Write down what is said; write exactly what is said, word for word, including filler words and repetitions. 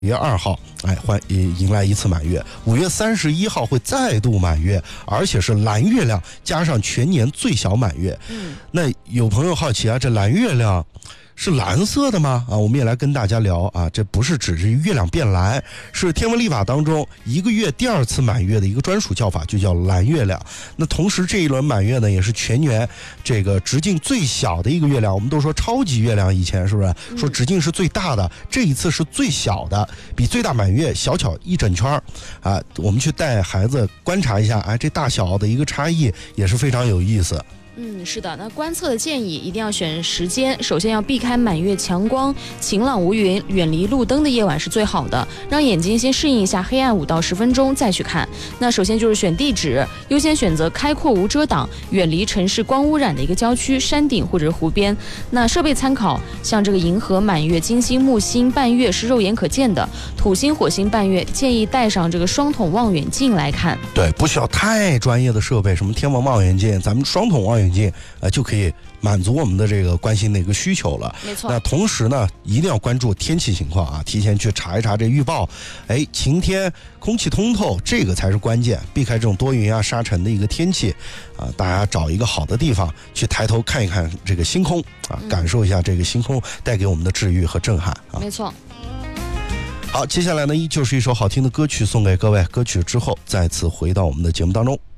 五月二号，哎，欢迎来一次满月。五月三十一号会再度满月，而且是蓝月亮加上全年最小满月。嗯，那有朋友好奇啊，这蓝月亮是蓝色的吗？啊，我们也来跟大家聊啊，这不是只是月亮变蓝，是天文历法当中一个月第二次满月的一个专属叫法，就叫蓝月亮。那同时这一轮满月呢，也是全年这个直径最小的一个月亮。我们都说超级月亮，以前是不是说直径是最大的？这一次是最小的，比最大满月小巧一整圈啊。我们去带孩子观察一下，哎，这大小的一个差异也是非常有意思。 嗯，是的，那观测的建议一定要选时间，首先要避开满月强光、晴朗无云、远离路灯的夜晚是最好的，让眼睛先适应一下黑暗五到十分钟再去看。那首先就是选地址，优先选择开阔无遮挡、远离城市光污染的一个郊区、山顶或者是湖边。那设备参考，像这个银河、满月、金星、木星、半月是肉眼可见的，土星、火星、半月建议带上这个双筒望远镜来看。 对，不需要太专业的设备，什么天文望远镜，咱们双筒望远镜呃就可以满足我们的这个关心的一个需求了。 没错。 那同时呢，一定要关注天气情况啊，提前去查一查这预报。哎，晴天，空气通透，这个才是关键。避开这种多云啊、沙尘的一个天气啊，大家找一个好的地方去抬头看一看这个星空啊，嗯、感受一下这个星空带给我们的治愈和震撼啊。 没错。 好，接下来呢，依旧是一首好听的歌曲送给各位。歌曲之后，再次回到我们的节目当中。